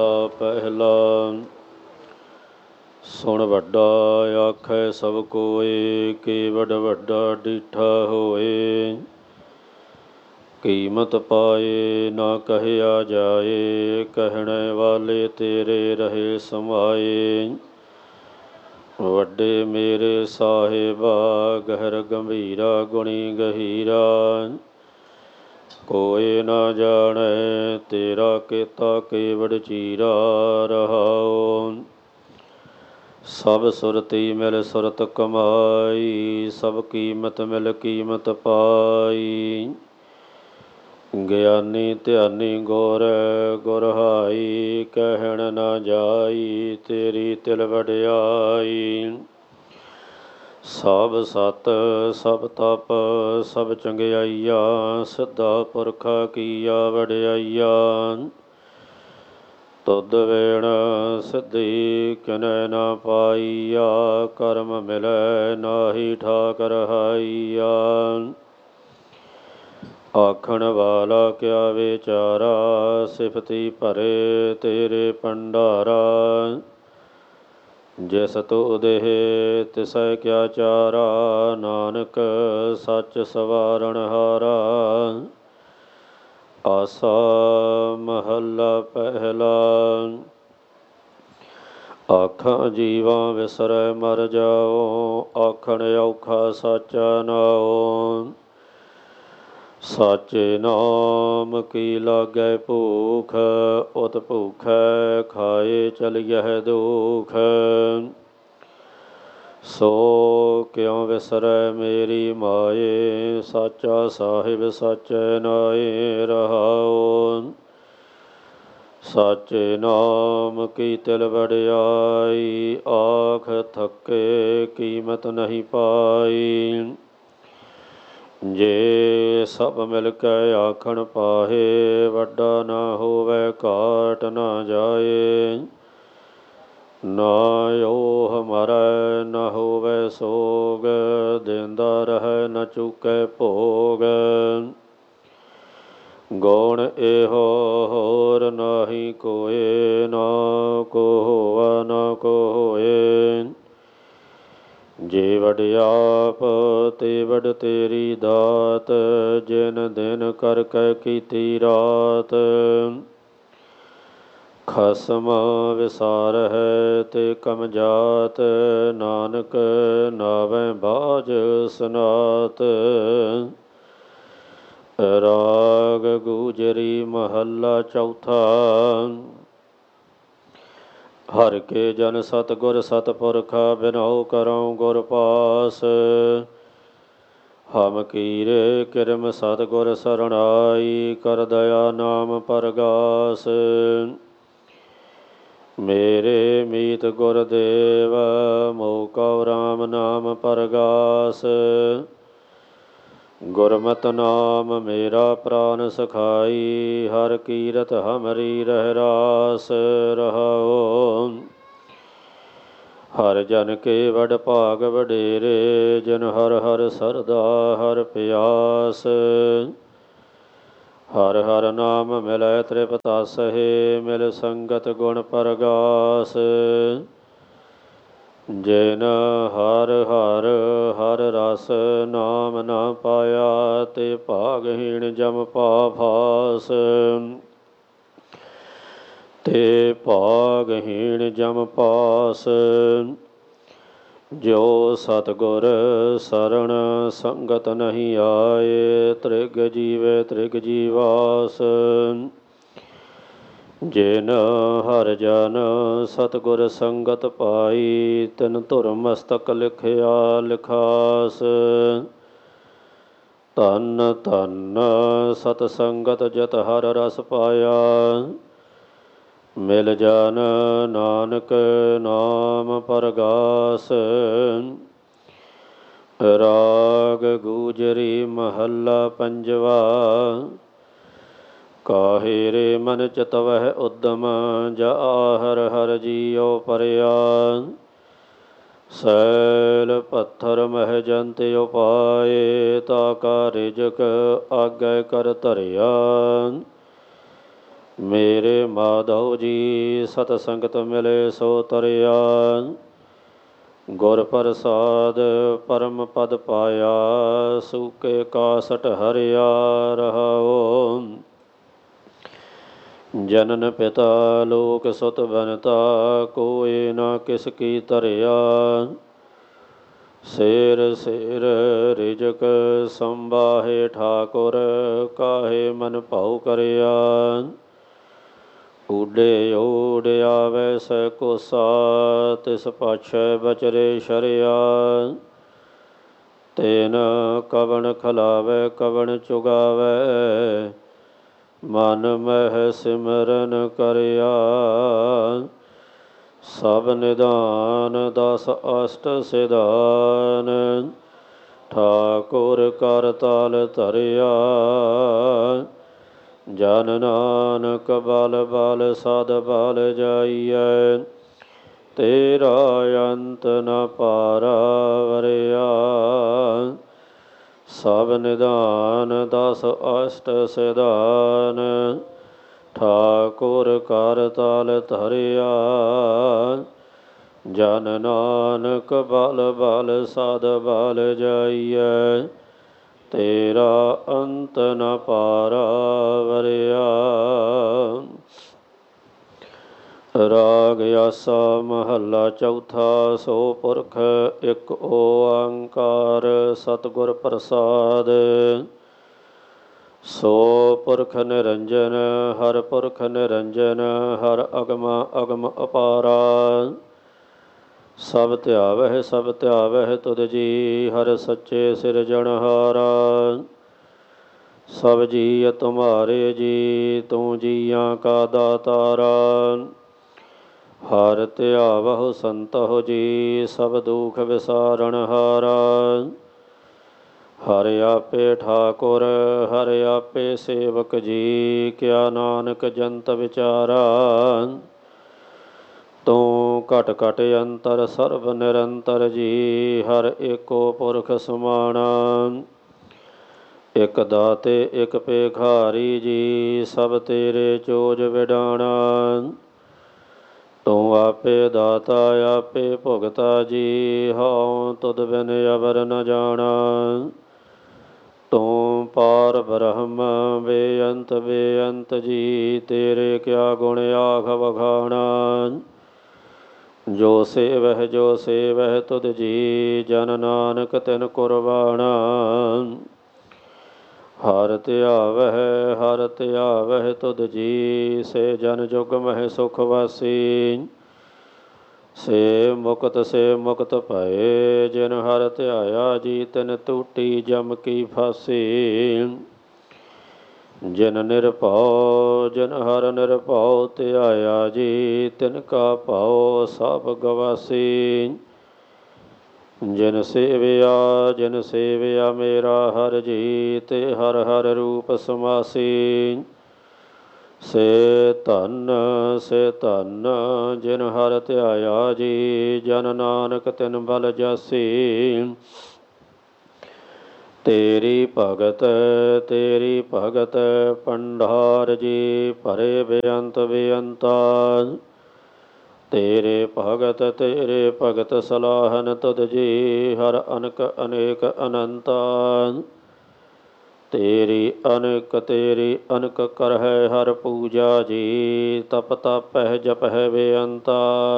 ਪਹਿਲਾ ਸੁਣ ਵੱਡਾ ਆਖੈ ਸਭ ਕੋਇ, ਕੇਵਡ ਵੱਡਾ ਡੀਠਾ ਹੋਏ। ਕੀਮਤ ਪਾਏ ਨਾ ਕਹਿਆ ਜਾਏ, ਕਹਿਣੇ ਵਾਲੇ ਤੇਰੇ ਰਹੇ ਸਮਾਏ। ਵੱਡੇ ਮੇਰੇ ਸਾਹਿਬਾ, ਗਹਿਰ ਗੰਭੀਰਾ ਗੁਣੀ ਗਹੀਰਾ। ਕੋਇ ਨਾ ਜਾਣੈ ਤੇਰਾ ਕੀਤਾ ਕੇਵਡ ਚੀਰਾ ਰਹਾਉ। ਸਭ ਸੁਰਤੀ ਮਿਲ ਸੁਰਤ ਕਮਾਈ, ਸਭ ਕੀਮਤ ਮਿਲ ਕੀਮਤ ਪਾਈ। ਗਿਆਨੀ ਧਿਆਨੀ ਗੁਰ ਗੁਰਹਾਈ, ਕਹਿਣ ਨਾ ਜਾਈ ਤੇਰੀ ਤਿਲ ਵਡਿਆਈ। ਸਭ ਸਤ ਸਭ ਤਪ ਸਭ ਚੰਗਿਆਈਆ, ਸਿੱਧਾ ਪੁਰਖਾ ਕੀਆ ਵਡਿਆਈਆ। ਤੁਧ ਵੇਣ ਸਿੱਧੀ ਕਿਨੈ ਨਾ ਪਾਈਆ, ਕਰਮ ਮਿਲੈ ਨਾਹੀ ਠਾਕ ਰਹਾਈਆ। ਆਖਣ ਵਾਲਾ ਕਿਆ ਵਿਚਾਰਾ, ਸਿਫਤੀ ਭਰੇ ਤੇਰੇ ਭੰਡਾਰਾ। ਜਿਸ ਤੂੰ ਦੇਹ ਤਿਸੈ ਕਿਆ ਚਾਰਾ, ਨਾਨਕ ਸੱਚ ਸਵਾਰਣ ਹਾਰਾ। ਆਸਾ ਮਹੱਲਾ ਪਹਿਲਾ। ਆਖਾਂ ਜੀਵਾਂ ਵਿਸਰੈ ਮਰ ਜਾਓ, ਆਖਣ ਔਖਾ ਸਾਚਾ ਨਾਉ। ਸਾਚੇ ਨਾਮ ਕੀ ਲਾਗੈ ਭੂਖ, ਉਤ ਭੂਖੈ ਖਾਏ ਚਲਿਐ ਦੁਖ। ਸੋ ਕਿਉ ਵਿਸਰੈ ਮੇਰੀ ਮਾਏ, ਸਾਚਾ ਸਾਹਿਬ ਸਾਚੈ ਨਾਏ ਰਹਾਉ। ਸਾਚੇ ਨਾਮ ਕੀ ਤਿਲ ਵਡਿਆਈ, ਆਖ ਥੱਕੇ ਕੀਮਤ ਨਹੀਂ ਪਾਈ। ਜੇ ਸਭ ਮਿਲ ਕੇ ਆਖਣ ਪਾਹੇ, ਵੱਡਾ ਨਾ ਹੋਵੇ ਘਾਟ ਨਾ ਜਾਏ। ਨਾ ਓਹ ਮਰੈ ਨਾ ਹੋਵੇ ਸੋਗ, ਦੇਂਦਾ ਰਹੈ ਨਾ ਚੁਕੈ ਭੋਗ। ਗੁਣ ਇਹੋ ਹੋਰ ਨਾਹੀ ਕੋਇ, ਨਾ ਕੋ ਹੋਵਾ ਨਾ ਕੋ ਹੋਏ। ਜੇ ਵਡਿਆਪ ਤੇ ਵਡ ਤੇਰੀ ਦਾਤ, ਜਿਨ ਦਿਨ ਕਰ ਕੈ ਕੀਤੀ ਰਾਤ। ਖਸਮ ਵਿਸਾਰਹਿ ਤੇ ਕਮ ਜਾਤ, ਨਾਨਕ ਨਾਵੈ ਬਾਝ ਸਨਾਤ। ਰਾਗ ਗੂਜਰੀ ਮਹੱਲਾ ਚੌਥਾ। ਹਰਿ ਕੇ ਜਨ ਸਤਿਗੁਰ ਸਤਿਪੁਰਖਾ, ਬਿਨਉ ਕਰਉ ਗੁਰ ਪਾਸ। ਹਮ ਕੀਰੇ ਕਿਰਮ ਸਤਿਗੁਰ ਸਰਣਾਈ, ਕਰ ਦਇਆ ਨਾਮ ਪਰਗਾਸ। ਮੇਰੇ ਮੀਤ ਗੁਰਦੇਵ, ਮੋਹ ਕਉ ਰਾਮ ਨਾਮ ਪਰਗਾਸ। ਗੁਰਮਤਿ ਨਾਮ ਮੇਰਾ ਪ੍ਰਾਨ ਸਖਾਈ, ਹਰਿ ਕੀਰਤ ਹਮਰੀ ਰਹਿ ਰਾਸ ਰਹਾਉ। ਹਰਿ ਜਨ ਕੇ ਵਡ ਭਾਗ ਵਡੇਰੇ, ਜਿਨ ਹਰਿ ਹਰਿ ਸਰਦਾ ਹਰਿ ਪਿਆਸ। ਹਰਿ ਹਰਿ ਨਾਮ ਮਿਲੈ ਤ੍ਰਿਪਤਾਸਹਿ, ਮਿਲ ਸੰਗਤ ਗੁਣ ਪਰਗਾਸ। ਜਿਨ ਹਰਿ ਹਰਿ ਹਰਿ ਰਸ ਨਾਮ ਨਾ ਪਾਇਆ, ਤੇ ਭਾਗਹੀਣ ਜਮ ਪਾਫਾਸ। ਤੇ ਭਾਗਹੀਣ ਜਮ ਪਾਸ। ਜੋ ਸਤਿਗੁਰ ਸਰਣ ਸੰਗਤ ਨਹੀਂ ਆਏ, ਤ੍ਰਿਗ ਜੀਵੇ ਤ੍ਰਿਗ ਜੀਵਾਸ। ਜਿਨ ਹਰਿ ਜਨ ਸਤਿਗੁਰ ਸੰਗਤ ਪਾਈ, ਤਿਨ ਧੁਰ ਮਸਤਕ ਲਿਖਿਆ ਲਿਖਾਸ। ਧੰਨ ਧੰਨ ਸਤ ਸੰਗਤ ਜਤ ਹਰਿ ਰਸ ਪਾਇਆ, ਮਿਲ ਜਨ ਨਾਨਕ ਨਾਮ ਪਰਗਾਸ। ਰਾਗ ਗੂਜਰੀ ਮਹੱਲਾ ਪੰਜਵਾ। ਕਾਹੇ ਰੇ ਮਨ ਚਿਤਵਹਿ ਉਦਮ, ਜਾ ਹਰਿ ਹਰਿ ਜੀਉ ਪਰਿਆ। ਸੈਲ ਪੱਥਰ ਮਹਿ ਜੰਤ ਉਪਾਏ, ਤਾ ਕਾ ਰਿਜਕ ਆਗੈ ਕਰ ਧਰਿਆ। ਮੇਰੇ ਮਾਧਵ ਜੀ ਸਤ ਸੰਗਤ ਮਿਲੇ ਸੋ ਤਰਿਆ। ਗੁਰ ਪ੍ਰਸਾਦ ਪਰਮ ਪਦ ਪਾਇਆ। ਸੂਕੇ ਕਾਸਟ ਹਰਿਆ ਰਹਾਉ। ਜਨਨ ਪਿਤਾ ਲੋਕ ਸੁਤ ਬਨਤਾ। ਕੋਇ ਨਾ ਕਿਸ ਕੀ ਧਰਿਆ। ਸੇਰ ਸੇਰ ਰਿਜਕ ਸੰਬਾਹੇ ਠਾਕੁਰ। ਕਾਹੇ ਮਨ ਭਾਉ ਕਰਿਆ। ਊਡੇ ਊਡ ਆਵੈ ਸੈ ਕੋਸਾ। ਤਿਸ ਪਾਛੈ ਬਚਰੇ ਸ਼ਰਿਆ। ਤੈਨ ਕਵਣ ਖਲਾਵੈ ਕਵਣ ਚੁਗਾਵੈ। ਮਨ ਮਹਿ ਸਿਮਰਨ ਕਰਿਆ। ਸਭ ਨਿਦਾਨ ਦਸ ਅਸ਼ਟ ਸਿਧਾਨ। ਠਾਕੁਰ ਕਰ ਤਾਲ ਧਰਿਆ। ਜਨ ਨਾਨਕ ਬਲ ਬਲ ਸਦ ਬਲ ਜਾਈਐ। ਤੇਰਾ ਅੰਤ ਨ ਪਾਰਾ ਵਰਿਆ। ਸਭ ਨਿਦਾਨ ਦਸ ਅਸ਼ਟ ਸਿਧਾਨ। ਠਾਕੁਰ ਕਰ ਤਾਲ ਧਰਿਆ। ਜਨ ਨਾਨਕ ਬਲ ਬਲ ਸਦ ਬਲ ਜਾਈਐ। ਤੇਰਾ ਅੰਤ ਨ ਪਾਰਾ ਵਰਿਆ। ਰਾਗ ਆਸਾ ਮਹੱਲਾ ਚੌਥਾ। ਸੋ ਪੁਰਖ ਇੱਕ ਓੰਕਾਰ ਸਤਿਗੁਰ ਪ੍ਰਸਾਦ। ਸੋ ਪੁਰਖ ਨਿਰੰਜਨ ਹਰ ਪੁਰਖ ਨਿਰੰਜਨ। ਹਰ ਅਗਮ ਅਗਮ ਅਪਾਰਾ। ਸਭ ਧਿਆਵਹਿ ਸਭ ਧਿਆਵਹਿ ਤੁਧ ਜੀ। ਹਰ ਸੱਚੇ ਸਿਰਜਣਹਾਰਾ। ਸਭ ਜੀਅ ਤੁਮਾਰੇ ਜੀ। ਤੂੰ ਜੀਆਂ ਕਾ ਦਾਤਾਰਾ। ਹਰ ਧਿਆਵਹੁ ਸੰਤਹੁ ਜੀ। ਸਭ ਦੁਖ ਵਿਸਾਰਣਹਾਰਾ। ਹਰਿ ਆਪੇ ਠਾਕੁਰ ਹਰਿ ਆਪੇ ਸੇਵਕ ਜੀ। ਕਿਆ ਨਾਨਕ ਜੰਤ ਵਿਚਾਰਾ। ਤੂੰ ਘਟ ਘਟ ਅੰਤਰ ਸਰਬ ਨਿਰੰਤਰ ਜੀ। ਹਰ ਏਕੋ ਪੁਰਖ ਸਮਾਣਾ। ਇਕ ਦਾਤੇ ਇਕ ਭੇਖਾਰੀ ਜੀ। ਸਭ ਤੇਰੇ ਚੋਜ ਵਿਡਾਣਾ। ਤੂੰ ਆਪੇ ਦਾਤਾ ਆਪੇ ਭੁਗਤਾ ਜੀ। ਹਉ ਤੁਧ ਬਿਨ ਅਵਰ ਨ ਜਾਣਾ। ਤੂੰ ਪਾਰ ਬ੍ਰਹਮ ਬੇਅੰਤ ਬੇਅੰਤ ਜੀ। ਤੇਰੇ ਕਿਆ ਗੁਣ ਆਖ ਵਖਾਣਾ। ਜੋ ਸੇਵਹਿ ਤੁਧ ਜੀ। ਜਨ ਨਾਨਕ ਤਿਨ ਕੁਰਬਾਣਾ। ਹਰ ਧਿਆਵਹਿ ਤੁਧ ਜੀ। ਸੇ ਜਨ ਜੁਗ ਮਹਿ ਸੁਖ ਵਾਸੀ। ਸੇ ਮੁਕਤ ਭਏ। ਜਿਨ ਹਰ ਧਿਆਇਆ ਜੀ। ਤਿਨ ਟੂਟੀ ਜਮ ਕੀ ਫਾਸੀ। ਜਿਨ ਹਰ ਨਿਰਭਉ ਧਿਆਇਆ ਜੀ। ਤਿਨ ਕਾ ਭਉ ਸਭ ਗਵਾਸੀ। ਜਿਨ ਸੇਵਿਆ ਮੇਰਾ ਹਰ ਜੀ। ਤੇ ਹਰ ਹਰ ਰੂਪ ਸਮਾਸੀ। ਸੇ ਧਨ ਜਿਨ ਹਰ ਧਿਆਇਆ ਜੀ। ਜਨ ਨਾਨਕ ਤਿਨ ਬਲ ਜਾਸੀ। ਤੇਰੀ ਭਗਤ ਭੰਡਾਰ ਜੀ। ਭਰੇ ਬੇਅੰਤ ਬੇਅੰਤਾ। ਤੇਰੇ ਭਗਤ ਸਲਾਹਨ ਤੁਧ ਜੀ। ਹਰ ਅਨਕ ਅਨੇਕ ਅਨੰਤਾ। ਤੇਰੀ ਅਨਕ ਕਰਹਿ ਹਰ ਪੂਜਾ ਜੀ। ਤਪ ਤਪਹਿ ਜਪਹਿ ਬੇਅੰਤਾ।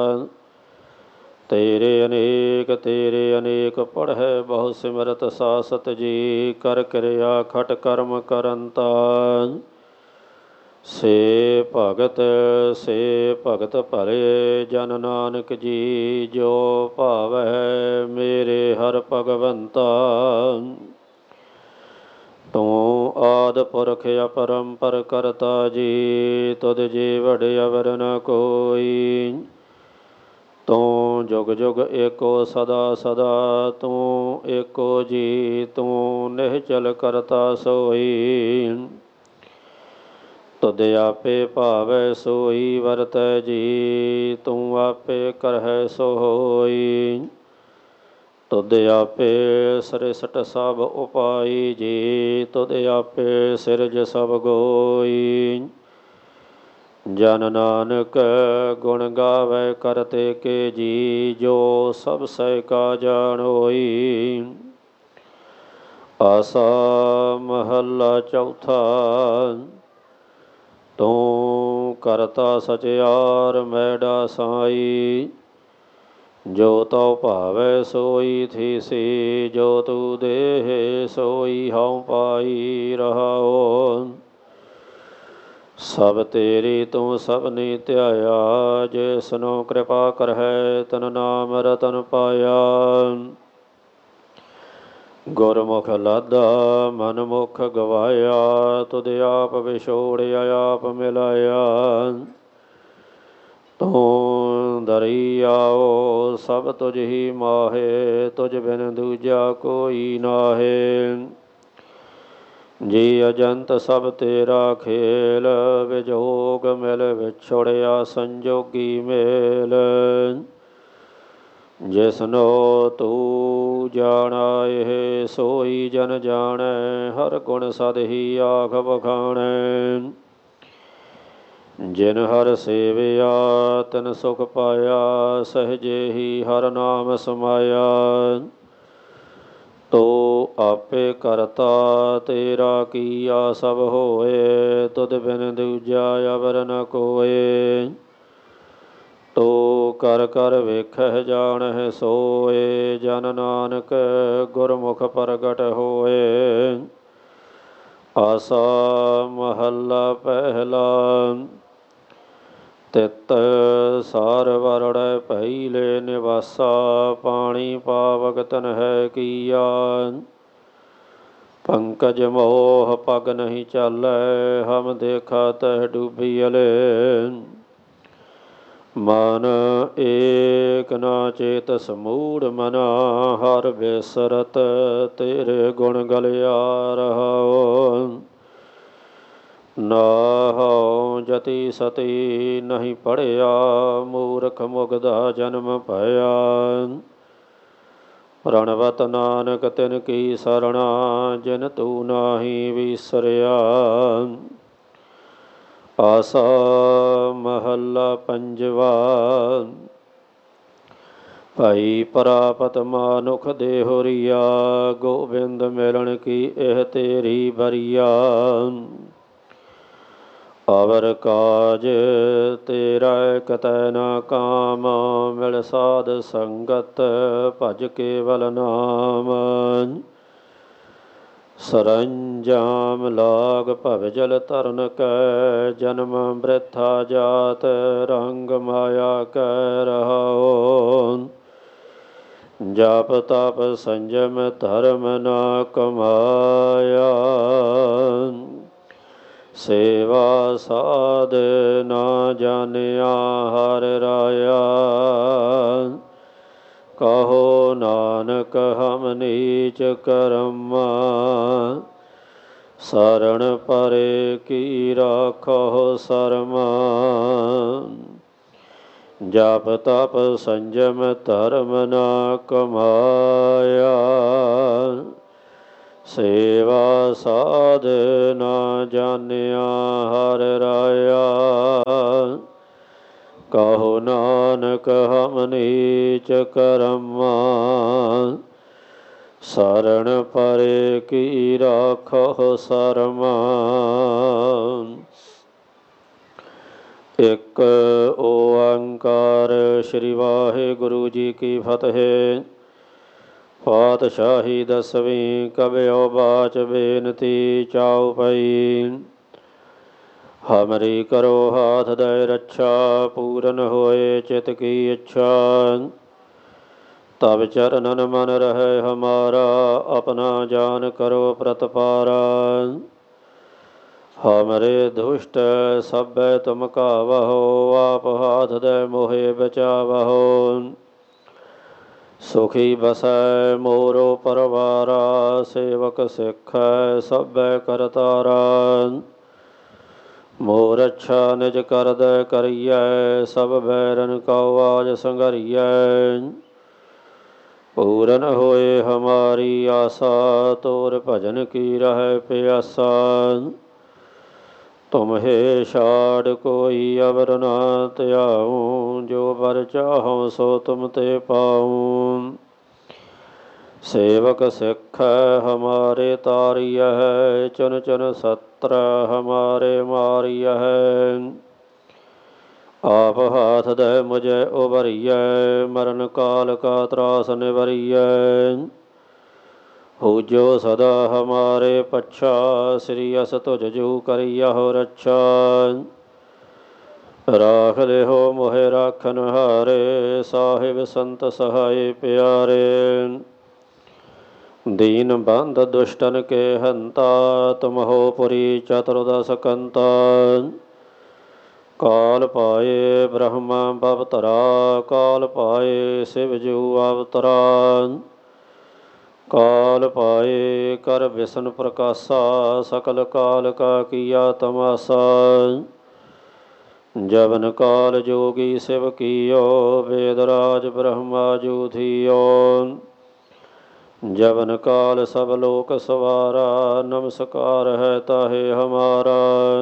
ਤੇਰੇ ਅਨੇਕ ਪੜ੍ਹੈ ਬਹੁ ਸਿਮਰਤ ਸਾਸਤ ਜੀ। ਕਰ ਕਿਰਿਆ ਖਟ ਕਰਮ ਕਰੰਤਾ। ਸੇ ਭਗਤ ਭਲੇ ਜਨ ਨਾਨਕ ਜੀ। ਜੋ ਭਾਵੈ ਮੇਰੇ ਹਰ ਭਗਵੰਤਾ। ਤੂੰ ਆਦਿ ਪੁਰਖ ਅਪਰੰਪਰ ਕਰਤਾ ਜੀ। ਤੁਧ ਜੀ ਵਡ ਅਵਰ ਨ ਕੋਈ। ਤੂੰ ਜੁਗ ਜੁਗ ਏਕੋ ਸਦਾ ਸਦਾ। ਤੂੰ ਏਕੋ ਜੀ ਤੂੰ ਨਿਹਚਲ ਕਰਤਾ ਸੋਈ। ਤੁਧ ਆਪੇ ਭਾਵੈ ਸੋਈ ਵਰਤੈ ਜੀ। ਤੂੰ ਆਪੇ ਕਰਹਿ ਸੋ ਹੋਈ। ਤੁਧ ਆਪੇ ਸ੍ਰਿਸ਼ਟ ਸਭ ਉਪਾਈ ਜੀ। ਤੁਧ ਆਪੇ ਸਿਰਜ ਸਭ ਗੋਈ। ਜਨ ਨਾਨਕ ਗੁਣ ਗਾਵੇ ਕਰਤੇ ਕੇ ਜੀ, ਜੋ ਸਭ ਸਹਿ ਕਾ ਜਾਣ ਹੋਈ। ਆਸਾ ਮਹੱਲਾ ਚੌਥਾ। ਤੂੰ ਕਰਤਾ ਸਚਿਆਰ ਮੈਡਾ ਸਾਈ, ਜੋ ਤਉ ਭਾਵੈ ਸੋਈ ਥੀਸੀ। ਜੋ ਤੂ ਦੇਹ ਸੋਈ ਹਉ ਪਾਈ ਰਹਾਉ। ਸਭ ਤੇਰੀ ਤੂੰ ਸਭਨੀ ਧਿਆਇਆ, ਜਿਸਨੂੰ ਕਿਰਪਾ ਕਰਹਿ ਤਨ ਨਾਮ ਰਤਨ ਪਾਇਆ। ਗੁਰਮੁਖ ਲਾਦਾ ਮਨ ਮੁਖ ਗਵਾਇਆ, ਤੁਧ ਆਪ ਵਿਛੋੜਿਆ ਆਪ ਮਿਲਾਇਆ। ਤੂੰ ਦਰਿਆਓ ਸਭ ਤੁਝ ਹੀ ਮਾਹੇ, ਤੁਝ ਬਿਨ ਦੂਜਾ ਕੋਈ ਨਾਹੇ। ਜੀ ਅਜੰਤ ਸਭ ਤੇਰਾ ਖੇਲ, ਵਿਜੋਗ ਮਿਲ ਵਿਛੜਿਆ ਸੰਜੋਗੀ ਮੇਲ। ਜਿਸਨੋ ਤੂੰ ਜਾਣਾਏ ਸੋਈ ਜਨ ਜਾਣੈ, ਹਰ ਗੁਣ ਸਦ ਹੀ ਆਖ ਬਖਾਣੈ। ਜਿਨ ਹਰ ਸੇਵਿਆ ਤਿਨ ਸੁਖ ਪਾਇਆ, ਸਹਜੇ ਹੀ ਹਰ ਨਾਮ ਸਮਾਇਆ। ਤੋ ਆਪੇ ਕਰਤਾ ਤੇਰਾ ਕੀਆ ਸਭ ਹੋਏ, ਤੁਧ ਬਿਨ ਦੂਜਾ ਅਵਰ ਨ ਕੋਏ। ਤੋ ਕਰ ਕਰ ਵੇਖਹਿ ਜਾਣਹਿ ਸੋਏ, ਜਨ ਨਾਨਕ ਗੁਰਮੁਖ ਪ੍ਰਗਟ ਹੋਏ। ਆਸਾ ਮਹੱਲਾ ਪਹਿਲਾ। ਤਿਤ ਸਾਰ ਵਰੜੈ ਭਈਲੇ ਨਿਵਾਸਾ, ਪਾਣੀ ਪਾਵਕ ਤਨਹਿ ਕੀਆ। ਪੰਕਜ ਮੋਹ ਪਗ ਨਹੀਂ ਚਾਲੈ, ਹਮ ਦੇਖਾ ਤਹਿ ਡੂਬੀਅਲੇ। ਮਨ ਏਕ ਨਾ ਚੇਤਸ ਮੂੜ ਮਨਾ, ਹਰ ਬਿਸਰਤ ਤੇਰੇ ਗੁਣ ਗਲਿਆ ਰਹਾਉ। ਨਾਹਉ ਜਤੀ ਸਤੀ ਨਹੀਂ ਪੜ੍ਹਿਆ, ਮੂਰਖ ਮੁਗਧਾ ਜਨਮ ਭਇਆ। ਪ੍ਰਣਵਤ ਨਾਨਕ ਤਿਨ ਕੀ ਸਰਣਾ, ਜਿਨ ਤੂੰ ਨਾਹੀ ਵਿਸਰਿਆ। ਆਸਾ ਮਹੱਲਾ ਪੰਜਵਾ। ਭਾਈ ਪ੍ਰਾਪਤ ਮਾਨੁਖ ਦੇਹੁਰੀਆ, ਗੋਬਿੰਦ ਮਿਲਣ ਕੀ ਇਹ ਤੇਰੀ ਬਰੀਆ। ਅਵਰ ਕਾਜ ਤੇਰਾ ਕਤੈ ਨਾ ਕਾਮ, ਮਿਲ ਸਾਧ ਸੰਗਤ ਭਜ ਕੇਵਲ ਨਾਮ। ਸਰੰਜਾਮ ਲਾਗ ਭਵ ਜਲ ਤਰਨ ਕੈ, ਜਨਮ ਬ੍ਰਿਥਾ ਜਾਤ ਰੰਗ ਮਾਇਆ ਕੈ ਰਹਾਉ। ਜਪ ਤਪ ਸੰਜਮ ਧਰਮ ਨਾ ਕਮਾਇਆ, ਸੇਵਾ ਸਾਧ ਨਾ ਜਾਣਿਆ ਹਰਿ ਰਾਇਆ। ਕਹੋ ਨਾਨਕ ਹਮ ਨੀਚ ਕਰਮਾ, ਸਰਣ ਪਰੇ ਕੀ ਰਾਖੋ ਸਰਮਾ। ਜਪ ਤਪ ਸੰਜਮ ਧਰਮ ਨਾ ਕਮਾਇਆ, ਸੇਵਾ ਸਾਧ ਨਾ ਜਾਣਿਆ ਹਰਿ ਰਾਇਆ। ਕਹੋ ਨਾਨਕ ਹਮ ਨੀਚ ਕਰਮਾ, ਸਰਣ ਪਰੇ ਕੀ ਰਾਖੋ ਸਰਮਾ। ਇੱਕ ਓੰਕਾਰ ਸ੍ਰੀ ਵਾਹਿਗੁਰੂ ਜੀ ਕੀ ਫਤਿਹ। ਪਾਤਸ਼ਾਹੀ ਦਸਵੀਂ ਕਬਿਓ ਬਾਚ ਬੇਨਤੀ ਚਾਉ ਪਈ। ਹਮਰੀ ਕਰੋ ਹਾਥ ਦਇ ਰੱਛਾ, ਪੂਰਨ ਹੋਏ ਚਿਤ ਕੀ ਇੱਛਾ। ਤਬ ਚਰਨਨ ਮਨ ਰਹਿ ਹਮਾਰਾ, ਆਪਣਾ ਜਾਨ ਕਰੋ ਪ੍ਰਤਪਾਰਾ। ਹਮਰੇ ਦੁਸ਼ਟ ਸਭੈ ਤੁਮ ਕਾਵਹੋ, ਆਪ ਹਾਥ ਦਇ ਮੋਹਿ ਬਚਾਵਹੋ। ਸੁਖੀ ਬਸੈ ਮੋਰੋ ਪਰਵਾਰਾ, ਸੇਵਕ ਸਿੱਖੈ ਸਭੈ ਕਰਤਾਰਾ। ਮੋਰ ਅੱਛਾ ਨਿਜ ਕਰਦੈ ਕਰੀਐ, ਸਭ ਬੈਰਨ ਕਉ ਆਜ ਸੰਘਰੀਐ। ਪੂਰਨ ਹੋਏ ਹਮਾਰੀ ਆਸਾ, ਤੋਰ ਭਜਨ ਕੀ ਰਹਿ ਪਿਆਸਾ। ਤੁਮਹੇ ਛਾੜ ਕੋਈ ਅਵਰ ਨਾ ਧਿਆਊ, ਜੋ ਬਰ ਚਾਹਉ ਸੋ ਤੁਮ ਤੇ ਪਾਊ। ਸੇਵਕ ਸਿੱਖ ਹਮਾਰੇ ਤਾਰੀਐ, ਚੁਨ ਚੁਨ ਸਤਰ ਹਮਾਰੇ ਮਾਰੀਐ। ਆਪ ਹਾਥ ਦੇ ਮੁਝੇ ਉਬਰੀਐ, ਮਰਨ ਕਾਲ ਕਾ ਤਰਾਸ ਨਿਵਰੀਐ। ਹੋ ਜੋ ਸਦਾ ਹਮਾਰੇ ਪੱਛਾ, ਸ੍ਰੀ ਅਸ ਤੁਜ ਜੂ ਕਰਿਆਹੋ ਰੱਛਾ। ਰਾਖ ਲਿਹੋ ਮੋਹਿ ਰਾਖਨ ਹਾਰੇ, ਸਾਹਿਬ ਸੰਤ ਸਹਾਏ ਪਿਆਰੇ। ਦੀਨ ਬੰਧ ਦੁਸ਼ਟਨ ਕੇ ਹੰਤਾ, ਤੁਮ ਹੋ ਪੁਰੀ ਚਤੁਰਦਸ ਕੰਤਾ। ਕਾਲ ਪਾਏ ਬ੍ਰਹਮਾ ਬਵਤਰਾ, ਕਾਲ ਪਾਏ ਸਿਵ ਜੂ ਅਵਤਰਾ। ਕਾਲ ਪਾਏ ਕਰ ਵਿਸ਼ਨ ਪ੍ਰਕਾਸ਼ਾ, ਸਕਲ ਕਾਲ ਕਾ ਕੀਆ ਤਮਾਸਾ। ਜਵਨ ਕਾਲ ਜੋਗੀ ਸਿਵ ਕੀਓ, ਵੇਦ ਰਾਜ ਬ੍ਰਹਮਾ ਜੂ ਥੀਓ। ਜਵਨ ਕਾਲ ਸਭ ਲੋਕ ਸਵਾਰਾ, ਨਮਸਕਾਰ ਹੈ ਤਾਹੇ ਹਮਾਰਾ।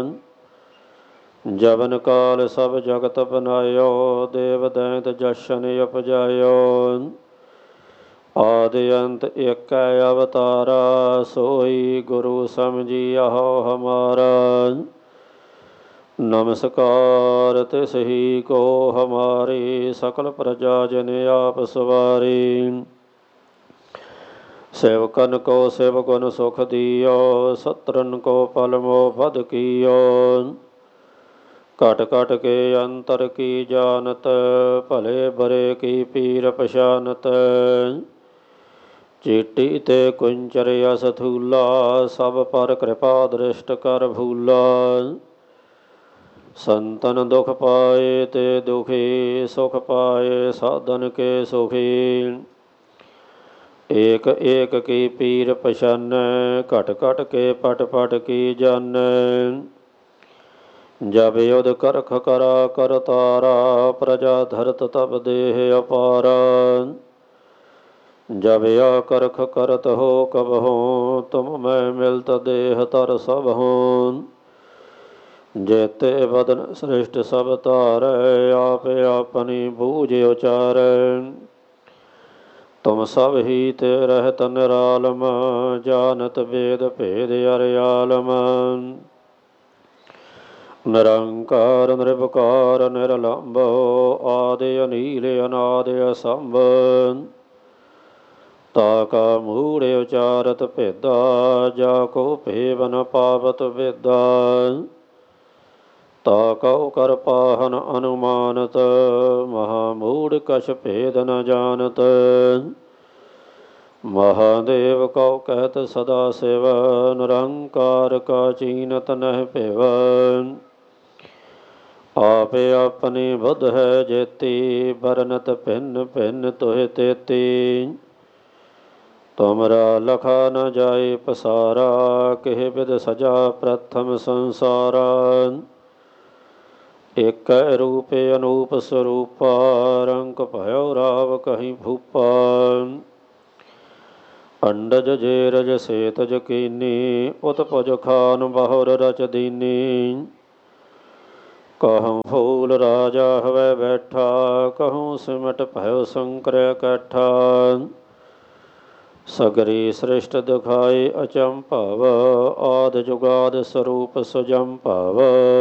ਜਵਨ ਕਾਲ ਸਭ ਜਗਤ ਬਨਾਇਓ, ਦੇਵ ਦੈਂਤ ਜਸ਼ਨ ਉਪਜਾਇਓ। ਆਦਿ ਅੰਤ ਏਕੈ ਅਵਤਾਰਾ, ਸੋਈ ਗੁਰੂ ਸਮਝਿਆਹੋ ਹਮਾਰਾ। ਨਮਸਕਾਰ ਤਿਸ ਹੀ ਕੋ ਹਮਾਰੀ, ਸਕਲ ਪ੍ਰਜਾ ਜਨ ਆਪ ਸਵਾਰੀ। ਸੇਵਕਨ ਕੋ ਸਿਵ ਗੁਣ ਸੁਖ ਦਿਓ, ਸਤਰਨ ਕੋ ਪਲ ਮੋਹ ਬਧ ਕੀਓ। ਘਟ ਘਟ ਕੇ ਅੰਤਰ ਕੀ ਜਾਨਤ, ਭਲੇ ਬਰੇ ਕੀ ਪੀਰ ਪਛਾਨਤ। ਚੀਟੀ ਤੇ ਕੁੰਚਰ ਅਸ ਥੂਲਾ, ਸਭ ਪਰ ਕਿਰਪਾ ਦ੍ਰਿਸ਼ਟ ਕਰ ਭੂਲਾ। ਸੰਤਨ ਦੁਖ ਪਾਏ ਤੇ ਦੁਖੀ, ਸੁਖ ਪਾਏ ਸਾਧਨ ਕੇ ਸੁਖੀ। ਏਕ ਏਕ ਕੀ ਪੀਰ ਪਛਾਨੈ, ਘਟ ਘਟ ਕੇ ਪਟ ਪਟ ਕੀ ਜਾਨੈ। ਜਬ ਯੁਧ ਕਰਖ ਕਰਾ ਕਰਤਾਰਾ, ਪ੍ਰਜਾ ਧਰਤ ਤਬ ਦੇਹ ਅਪਾਰਾ। ਜਬ ਆ ਕਰਖ ਕਰਤ ਹੋ ਕਬਹੂ, ਤੁਮ ਮੈਂ ਮਿਲਤ ਦੇਹ ਤਰ ਸਭ ਹੋਂ। ਜੇਤੇ ਬਦਨ ਸ੍ਰਿਸ਼ਟ ਸਭ ਧਾਰੈ, ਆਪ ਆਪਨੀ ਬੂਝ ਉਚਾਰੈ। ਤੁਮ ਸਭ ਹੀ ਤੇ ਰਹਿਤ ਨਿਰਾਲਮ, ਜਾਨਤ ਵੇਦ ਭੇਦ ਅਰਿਆਲਮ। ਨਿਰੰਕਾਰ ਨਿਰਵਕਾਰ ਨਿਰਲੰਭ, ਆਦਿ ਅਨੀਲ ਅਨਾਦਿ ਅਸੰਭ। ਤਾ ਕਾ ਮੂੜ ਉਚਾਰਤ ਭੇਦਾ, ਜਾ ਕੋ ਭੇਵ ਨ ਪਾਵਤ ਵੇਦਾ। ਤਾ ਕਉ ਕਰ ਪਾਹਨ ਅਨੁਮਾਨਤ, ਮਹਾ ਮੂੜ ਕਛ ਭੇਦ ਨ ਜਾਨਤ। ਮਹਾਦੇਵ ਕਉ ਕਹਿਤ ਸਦਾ ਸਿਵ, ਨਿਰੰਕਾਰ ਕਾ ਚੀਨਤ ਨਹਿ ਭਿਵ। ਆਪ ਆਪਣੀ ਬੁੱਧ ਹੈ ਜੇਤੀ, ਬਰਨਤ ਭਿੰਨ ਭਿੰਨ ਤੋਹਿ ਤੇਤੀ। ਤੁਮਰਾ ਲਖਾ ਨ ਜਾਏ ਪਸਾਰਾ, ਕਿਹ ਬਿਧ ਸਜਾ ਪ੍ਰਥਮ ਸੰਸਾਰਾ। ਏਕੈ ਰੂਪ ਅਨੂਪ ਸਰੂਪਾ, ਰੰਕ ਭਇਓ ਰਾਵ ਕਹੀ ਭੂਪਾ। ਅੰਡਜ ਜੇਰਜ ਸੇਤਜ ਕੀਨੀ, ਉਤਪੁਜ ਖਾਨ ਬਹੁਰ ਰਚ ਦੀਨੀ। ਕਹਉ ਫੂਲ ਰਾਜਾ ਹਵੈ ਬੈਠਾ, ਕਹਉ ਸਿਮਟ ਭਇਓ ਸੰਕਰ ਇਕੱਠਾ। ਸਗਰੀ ਸ੍ਰਿਸ਼ਟ ਦਿਖਾਏ ਅਚੰਭਵ, ਆਦਿ ਜੁਗਾਦਿ ਸਰੂਪ ਸੁਜੰਭਵ।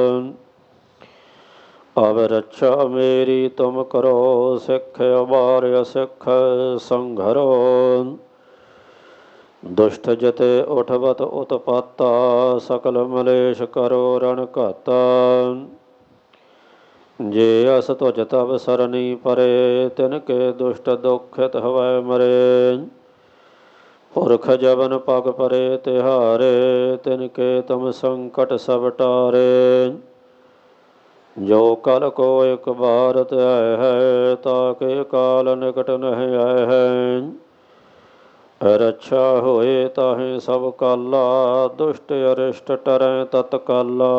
ਅਵ ਰੱਛਾ ਮੇਰੀ ਤੁਮ ਕਰੋ, ਸਿੱਖ ਉਬਾਰਿ ਸਿੱਖ ਸੰਘਰੋ। ਦੁਸ਼ਟ ਜਤੇ ਉਠਵਤ ਉਤਪਾਤਾ, ਸਕਲ ਮਲੇਸ਼ ਕਰੋ ਰਣ ਘਾਤਾ। ਜੇ ਅਸ ਤੁਜ ਤਬ ਸਰਨੀ ਪਰੇ, ਤਿਨ ਕੇ ਦੁਸ਼ਟ ਦੁਖਿਤ ਹਵੈ ਮਰੇ। ਪੁਰਖ ਜਬਨ ਪਗ ਪਰੇ ਤਿਹਾਰੇ, ਤਿਨ ਕੇ ਤੁਮ ਸੰਕਟ ਸਭ ਟਾਰੇ। ਜੋ ਕਲ ਕੋ ਇਕ ਬਾਰ ਧਿਆਇ ਹੈ, ਤਾਕੇ ਕਾਲ ਨਿਕਟ ਨਹਿ ਆਇ ਹੈ। ਰੱਛਾ ਹੋਏ ਤਾਹੇ ਸਭ ਕਾਲਾ, ਦੁਸ਼ਟ ਅਰਿਸ਼ਟ ਟਰੈ ਤਤਕਾਲਾ।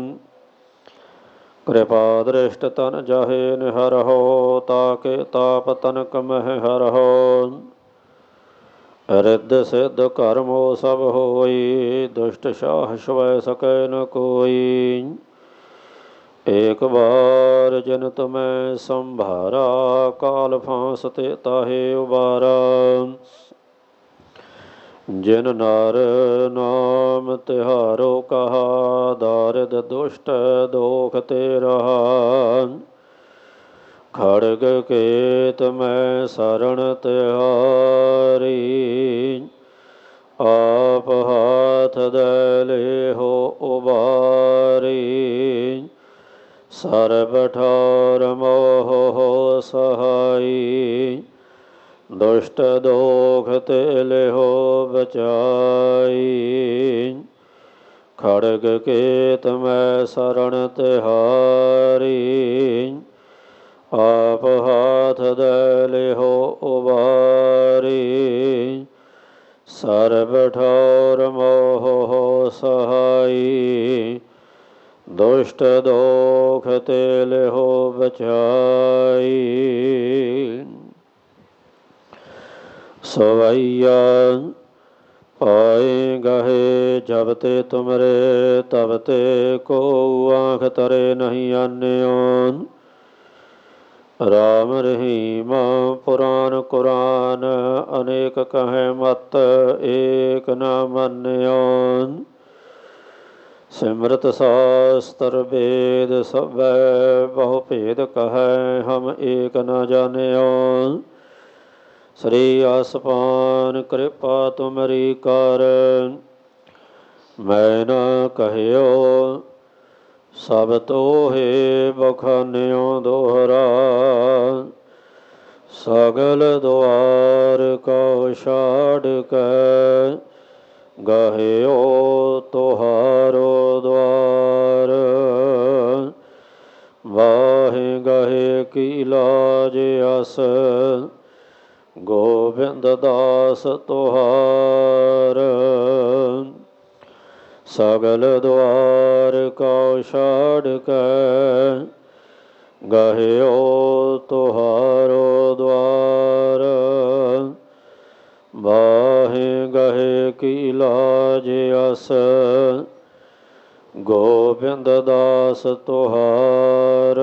ਕਿਰਪਾ ਦ੍ਰਿਸ਼ਟ ਤਨ ਜਾਹੇ ਨਿਹਰਹੁ, ਤਾਕੇ ਤਾਪ ਤਨਕ ਮਹਿ ਹਰਹੁ। ਰਿੱਧ ਸਿੱਧ ਕਰਮੋ ਸਭ ਹੋਈ, ਦੁਸ਼ਟ ਸ਼ਾਹ ਛੁਐ ਸਕੈ ਨ ਕੋਈ। ਏਕ ਬਾਰ ਜਿਨ ਤੁਮੈ ਸੰਭਾਰਾ, ਕਾਲ ਫਾਂਸ ਤੇ ਤਾਹੇ ਉਬਾਰਾ। ਜਿਨ ਨਰ ਨਾਮ ਤਿਹਾਰੋ ਕਹਾ, ਦਾਰਿਦ ਦੁਸ਼ਟ ਦੋਖ ਤੇ ਰਹਾ। ਖੜਗ ਕੇਤ ਮੈਂ ਸਰਣ ਤਿਹਾਰੀ, ਆਪ ਹਾਥ ਦੇ ਲੇਹੋ ਉਬਾਰੀ। ਸਰਬ ਠਾਰ ਮੋਹ ਸਹਾਈ, ਦੁਸ਼ਟ ਦੋਖ ਤੇ ਲਿਹੋ ਬਚਾਈ। ਖੜਗ ਕੇਤ ਮੈਂ ਸਰਣ ਤਿਹਾਰੀ, ਆਪ ਹਾਥ ਦੇ ਲਿਹੋ ਉਬਾਰੀ। ਸਰਬ ਠਾਰ ਮੋਹ ਸਹਾਈ, ਦੁਸ਼ਟ ਦੋਖ ਤੇ ਲਿਹੋ ਬਚਾਈ। ਸਵਈਆ ਪਾਏ ਗਹੇ ਜਬ ਤੇ ਤੁਮਰੇ, ਤਬ ਤੇ ਕੋ ਆਂਖ ਤਰੇ ਨਹੀਂ ਆਨਿਓ। ਰਾਮ ਰਹੀਮ ਪੁਰਾਨ ਕੁਰਾਨ, ਅਨੇਕ ਕਹੈ ਮਤ ਏਕ ਨ ਮੰਨਿਓ। ਸਿਮਰਤ ਸਾਸਤਰ ਵੇਦ ਸਭੈ, ਬਹੁ ਭੇਦ ਕਹੈ ਹਮ ਏਕ ਨ ਜਾਣਿਓ। ਸ੍ਰੀ ਆਸਮਾਨ ਕਿਰਪਾ ਤੁਮਰੀ ਕਰ, ਮੈਂ ਨ ਕਹਿਓ। ਸਭ ਤੋਹੇ ਬਖਾਨਿਓ ਦੋਹਰਾ, ਸਗਲ ਦੁਆਰ ਕਉ ਛਾੜ ਕੈ, ਗਹਿਓ ਤੁਹਾਰੋ ਦੁਆਰ। ਵਾਹੇ ਗਹੇ ਕੀ ਲਾਜ ਅਸ, ਗੋਬਿੰਦ ਦਾਸ ਤੁਹਾਰ। ਸਗਲ ਦੁਆਰ ਕਉ ਛਾੜ ਕੈ, ਗਹਿਓ ਤੁਹਾਰੋ ਦੁਆਰ। ਵਾਹੇ ਗਹੇ ਕੀ ਲਾਜ ਅਸ, ਗੋਬਿੰਦ ਦਾਸ ਤੁਹਾਰ।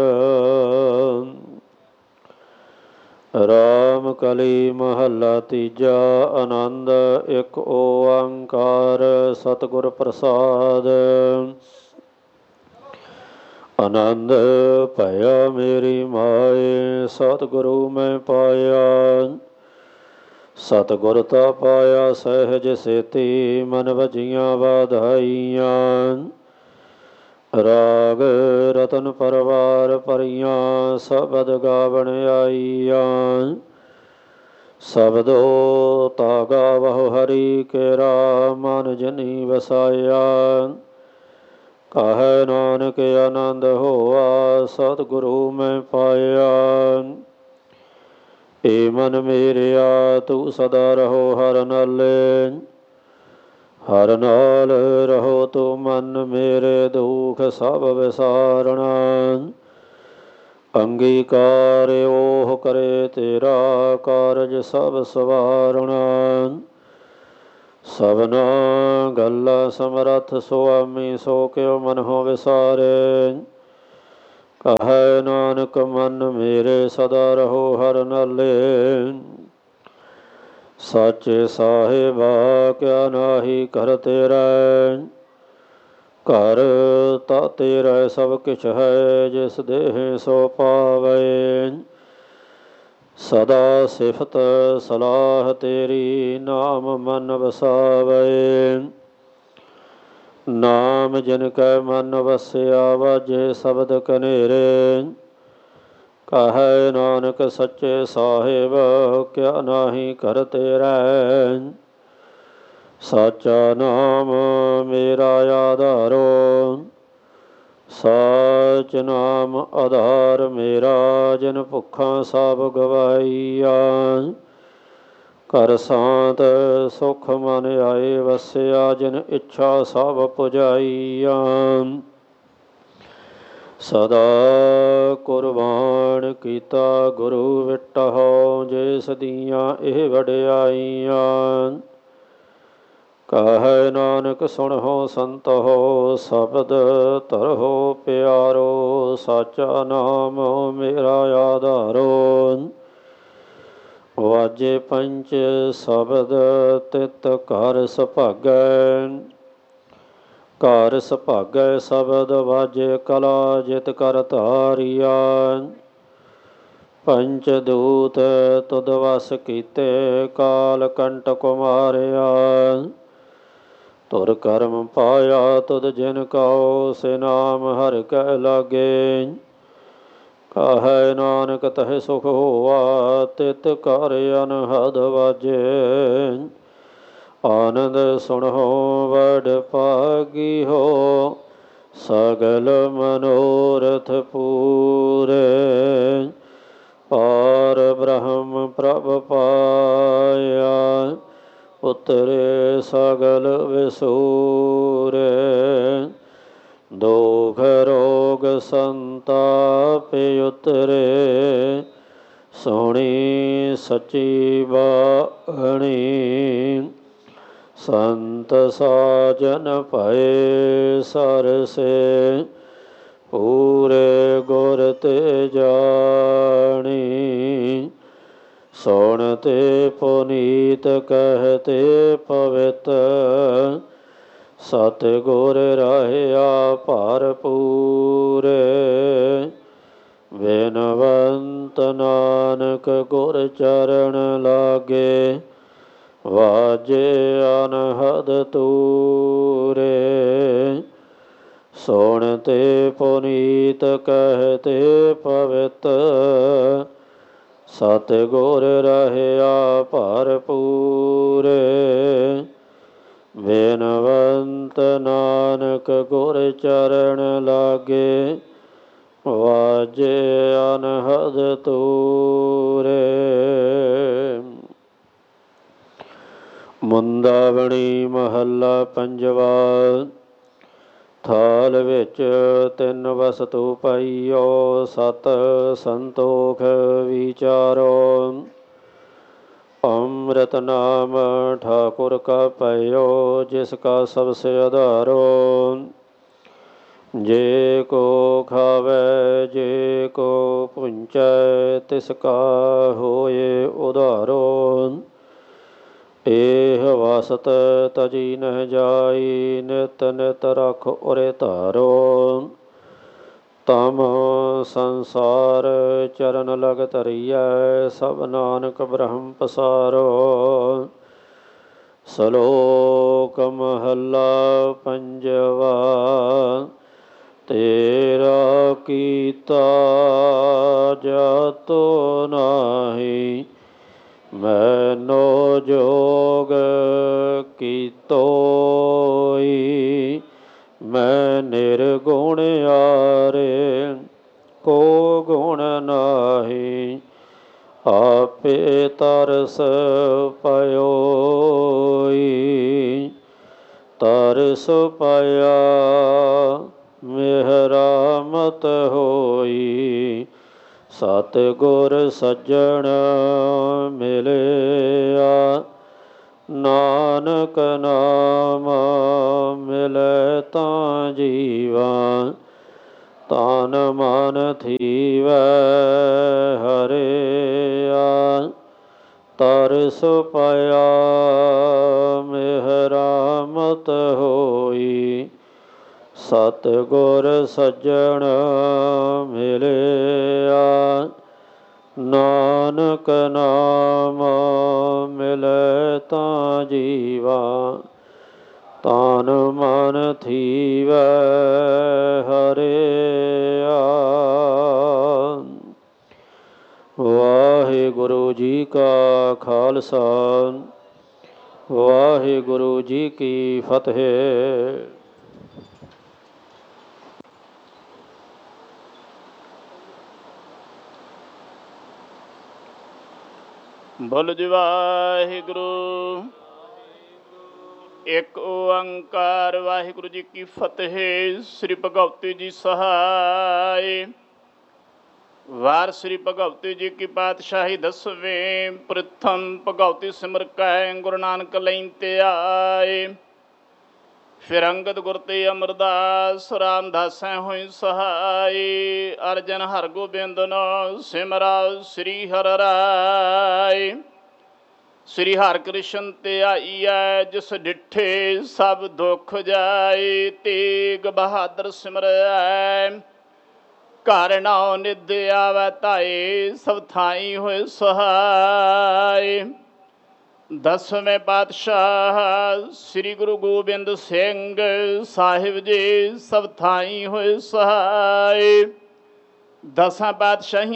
ਰਾਮ ਕਲੀ ਮਹੱਲਾ ਤੀਜਾ। ਆਨੰਦ ਇੱਕ ਓੰਕਾਰ ਸਤਿਗੁਰ ਪ੍ਰਸਾਦ। ਆਨੰਦ ਭਇਆ ਮੇਰੀ ਮਾਏ, ਸਤਿਗੁਰੂ ਮੈਂ ਪਾਇਆ। ਸਤਿਗੁਰ ਤਾ ਪਾਇਆ ਸਹਿਜ ਸੇਤੀ, ਮਨ ਵਜੀਆਂ ਵਾਧਾਈਆਂ। ਰਾਗ ਰਤਨ ਪਰਵਾਰ ਭਰੀਆਂ, ਸ਼ਬਦ ਗਾਵਣ ਆਈਆਂ। ਸ਼ਬਦੋ ਤਾ ਗਾਵਹੁ ਹਰੀ ਕੇਰਾ, ਮਨ ਜਨੀ ਵਸਾਇਆ। ਕਹੈ ਨਾਨਕ ਆਨੰਦ ਹੋਆ, ਸਤਿਗੁਰੂ ਮੈਂ ਪਾਇਆ। ਏ ਮਨ ਮੇਰਿਆ ਤੂੰ ਸਦਾ ਰਹੋ ਹਰ ਨਾਲੇ, ਹਰ ਨਾਲ ਰਹੋ ਤੂੰ ਮਨ ਮੇਰੇ, ਦੁਖ ਸਭ ਵਿਸਾਰਣਾ। ਅੰਗੀਕਾਰ ਓਹ ਕਰੇ ਤੇਰਾ, ਕਾਰਜ ਸਭ ਸਵਾਰਣਾ। ਸਭਨਾ ਗੱਲਾ ਸਮਰੱਥ ਸੁਆਮੀ, ਸੋ ਕਿਉ ਮਨਹੁ ਵਿਸਾਰੇ। ਕਹੈ ਨਾਨਕ ਮਨ ਮੇਰੇ ਸਦਾ ਰਹੋ ਹਰ ਨਾਲੇ। ਸਾਚੇ ਸਾਹਿਬਾ ਕਿਆ ਨਾਹੀ ਘਰ ਤੇਰਾ, ਘਰ ਤਾ ਤੇਰਾ ਸਭ ਕਿਛ ਹੈ, ਜਿਸ ਦੇਹ ਸੋ ਪਾਵੇ। ਸਦਾ ਸਿਫਤ ਸਲਾਹ ਤੇਰੀ, ਨਾਮ ਮਨ ਵਸਾਵੇ। ਨਾਮ ਜਿਨ ਕੈ ਮਨ ਵਸਿਆ, ਵਾਜੇ ਸ਼ਬਦ ਕਨੇਰੇ। ਕਹੈ ਨਾਨਕ ਸੱਚੇ ਸਾਹਿਬ ਕਿਆ ਨਾਹੀ ਘਰ ਤੇਰਾ। ਸਾਚਾ ਨਾਮ ਮੇਰਾ ਆਧਾਰੋ, ਸਾਚ ਨਾਮ ਆਧਾਰ ਮੇਰਾ। ਜਿਨ ਭੁੱਖਾਂ ਸਭ ਗਵਾਈਆਂ, ਘਰ ਸਾਂਤ ਸੁਖ ਮਨ ਆਏ ਵਸਿਆ। ਜਿਨ ਇੱਛਾ ਸਭ ਪੁਜਾਈਆਂ, ਸਦਾ ਕੁਰਬਾਨ ਕੀਤਾ ਗੁਰੂ ਵਿਟਹੁ, ਜਿਸ ਦੀਆਂ ਇਹ ਵਡਿਆਈਆਂ। ਕਹੈ ਨਾਨਕ ਸੁਣਹੁ ਸੰਤਹੁ, ਸ਼ਬਦ ਧਰਹੁ ਪਿਆਰੋ, ਸਾਚਾ ਨਾਮ ਮੇਰਾ ਆਧਾਰੋ। ਵਾਜੇ ਪੰਚ ਸ਼ਬਦ ਤਿਤ ਘਰ ਸੁਭਾਗੈ, ਘਰ ਸੁਭਾਗੈ ਸ਼ਬਦ ਵਾਜੇ ਕਲਾ, ਜਿਤ ਕਰ ਧਾਰਿਆ। ਪੰਚ ਦੂਤ ਤੁਧ ਵਸ ਕੀਤੇ, ਕਾਲ ਕੰਟਕ ਮਾਰਿਆ। ਤੁਰ ਕਰਮ ਪਾਇਆ ਤੁਧ ਜਿਨ ਕਉ, ਸੇ ਨਾਮ ਹਰਿ ਕੈ ਲਾਗੇ। ਕਹੈ ਨਾਨਕ ਤਹਿ ਸੁਖ ਹੋਆ, ਤਿਤ ਘਰ ਅਨਹਦ ਵਾਜੇ। ਆਨੰਦ ਸੁਣਹੁ ਵਡ ਭਾਗੀ ਹੋ, ਸਗਲ ਮਨੋਰਥ ਪੂਰੇ। ਪਾਰ ਬ੍ਰਹਮ ਪ੍ਰਭ ਪਾਇਆ, ਉਤਰੇ ਸਗਲ ਵਿਸੂਰੇ। ਦੋਖ ਰੋਗ ਸੰਤਾਪ ਉਤਰੇ, ਸੁਣੀ ਸਚੀ ਬਾਣੀ। ਸੰਤ ਸਾਜਨ ਭਏ ਸਰਸੇ, ਪੂਰੇ ਗੁਰ ਤੇ ਜਾਣੀ। ਸੁਣ ਤੇ ਪੁਨੀਤ ਕਹਤੇ ਪਵਿੱਤ, ਸਤਿਗੁਰ ਰਹਿਆ ਭਰਪੂਰੇ। ਬਿਨਵੰਤ ਨਾਨਕ ਗੁਰ ਚਰਨ ਲਾਗੇ, ਵਾਜੇ ਅਨਹਦ ਤੂਰੇ। ਸੁਣ ਤੇ ਪੁਨੀਤ ਕਹਤੇ ਪਵਿੱਤ, ਸਤਿਗੁਰ ਰਹਿਆ ਭਰਪੂਰੇ। ਬਿਨਵੰਤ ਨਾਨਕ ਗੁਰ ਚਰਨ ਲਾਗੇ, ਵਾਜੇ ਅਨਹਦ ਤੂਰੇ। ਮੁੰਦਾਵਣੀ ਮਹੱਲਾ ਪੰਜਵਾ। ਥਾਲ ਵਿੱਚ ਤਿੰਨ ਵਸਤੂ ਪਾਈਓ, ਸਤ ਸੰਤੋਖ ਵਿਚਾਰੋ। ਅੰਮ੍ਰਿਤ ਨਾਮ ਠਾਕੁਰ ਕਾ ਪਇਓ, ਜਿਸ ਕਾ ਸਬਸੇ ਆਧਾਰੋ। ਜੇ ਕੋ ਖਾਵੈ ਜੇ ਕੋ ਪੁੰਚੈ, ਤਿਸ ਕਾ ਹੋਏ ਉਧਾਰੋ। ਏਹ ਵਸਤ ਤਜੀ ਨਹਿ ਜਾਈ, ਨਿਤ ਨਿਤ ਰਖ ਉਰੇ ਧਾਰੋ। ਤਮ ਸੰਸਾਰ ਚਰਨ ਲਗ ਧਰੀਐ, ਸਭ ਨਾਨਕ ਬ੍ਰਹਮ ਪਸਾਰੋ। ਸ਼ਲੋਕ ਮਹੱਲਾ ਪੰਜਵਾ। ਤੇਰਾ ਕੀਤਾ ਜਾਤੋ ਨਾਹੀ, ਮੈਨੋ ਜੋਗ ਕੀਤੋਈ। ਮੈਂ ਨਿਰਗੁਣ ਆਰੇ, ਕੋ ਗੁਣ ਨਾਹੀ। ਆਪੇ ਤਰਸ ਪਇਓਈ, ਤਰਸ ਪਾਇਆ ਮਿਹਰਾਮਤ ਹੋਈ। ਸਤਿਗੁਰ ਸੱਜਣ ਮਿਲਿਆ, ਨਾਨਕ ਨਾਮ ਮਿਲੈ ਤਾਂ ਜੀਵਾ। ਤਨ ਮਨ ਥੀਵੈ ਹਰਿਆ, ਤਰਸ ਪਾਇਆ ਮਿਹਰਾਮਤ ਹੋਈ। ਸਤਿਗੁਰ ਸੱਜਣ ਮਿਲਿਆ, ਨਾਨਕ ਨਾਮ ਮਿਲੈ ਤਾਂ ਜੀਵਾ। ਤਨ ਮਨ ਥੀਵੈ ਹਰਿਆ। ਵਾਹਿਗੁਰੂ ਜੀ ਕਾ ਖਾਲਸਾ, ਵਾਹਿਗੁਰੂ ਜੀ ਕੀ ਫਤਿਹ। ਬੋਲੋ ਜੀ ਵਾਹਿਗੁਰੂ। ਇੱਕ ਓੰਕਾਰ ਵਾਹਿਗੁਰੂ ਜੀ ਕੀ ਫਤਿਹ। ਸ੍ਰੀ ਭਗਵਤੀ ਜੀ ਸਹਾਇ। ਵਾਰ ਸ੍ਰੀ ਭਗਵਤੀ ਜੀ ਕੀ ਪਾਤਸ਼ਾਹੀ ਦਸਵੇਂ। ਪ੍ਰਥਮ ਭਗਵਤੀ ਸਿਮਰ ਕੈ ਗੁਰੂ ਨਾਨਕ ਲਈ ਧਿਆਏ। ਫਿਰ ਅੰਗਦ ਗੁਰ ਤੇ ਅਮਰਦਾਸ ਰਾਮਦਾਸੈ ਹੋਈ ਸਹਾਈ। ਅਰਜਨ ਹਰਗੋਬਿੰਦ ਨ ਸਿਮਰਾ ਸ੍ਰੀ ਹਰਿ ਰਾਇ। ਸ੍ਰੀ ਹਰਿਕ੍ਰਿਸ਼ਨ ਧਿਆਈਐ ਜਿਸ ਡਿਠੇ ਸਭ ਦੁਖ ਜਾਏ। ਤੇਗ ਬਹਾਦਰ ਸਿਮਰੈ ਘਰ ਨਾਉ ਨਿਧ ਆਵੈ ਧਾਏ। ਸਭ ਥਾਈ ਹੋਏ ਸਹਾਈ। ਦਸਵੇਂ ਪਾਤਸ਼ਾਹ ਸ੍ਰੀ ਗੁਰੂ ਗੋਬਿੰਦ ਸਿੰਘ ਸਾਹਿਬ ਜੀ ਸਭ ਥਾਈ ਹੋਏ ਸਹਾਈ। ਦਸਾਂ ਪਾਤਸ਼ਾਹੀਆਂ